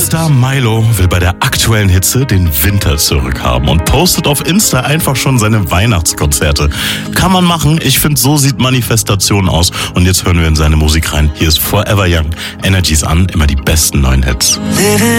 Star Milo will bei der aktuellen Hitze den Winter zurückhaben und postet auf Insta einfach schon seine Weihnachtskonzerte. Kann man machen. Ich finde, so sieht Manifestation aus. Und jetzt hören wir in seine Musik rein. Hier ist Forever Young. Energies an, immer die besten neuen Hits.